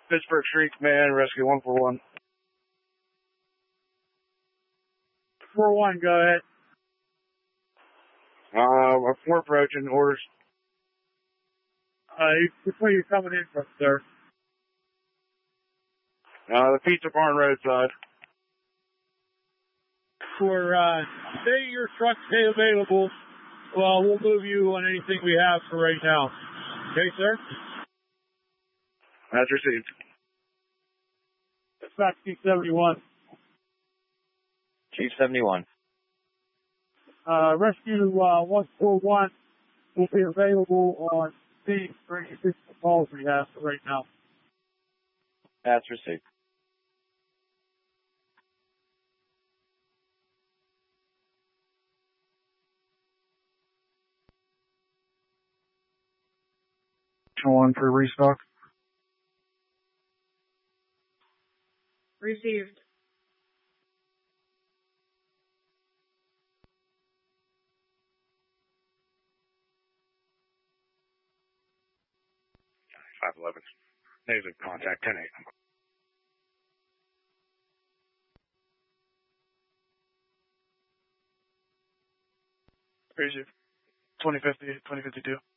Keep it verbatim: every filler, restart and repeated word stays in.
Pittsburgh Street Command, Rescue one four one. four one, go ahead. Uh, we're approaching. Orders. Uh, which way are you coming in from, sir? Uh, the Pizza Barn roadside. For, uh, say your truck stay available, well, we'll move you on anything we have for right now. Okay, sir? That's received. Dispatch Chief seventy-one. Chief seventy-one. Uh, Rescue, uh, one four one will be available on scene for any additional calls we have for right now. That's received. One for restock. Received. five eleven. Negative contact ten eight. Received. twenty fifty, twenty fifty-two.